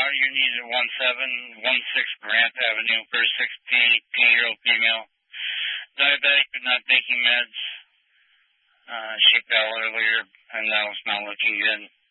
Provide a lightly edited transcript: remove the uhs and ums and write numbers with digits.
You're needed at 1716 Grant Avenue for a 62-year-old female. Diabetic but not taking meds. She fell earlier, and now it's not looking good.